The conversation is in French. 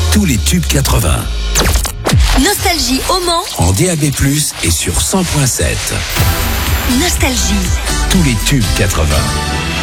Tous les tubes 80. Nostalgie au Mans. En DAB+, et sur 100.7. Nostalgie. Tous les tubes 80.